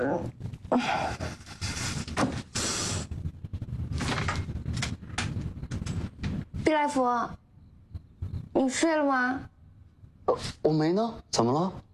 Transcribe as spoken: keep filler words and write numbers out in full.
毕来福，你睡了吗？ 我我没呢，怎么了？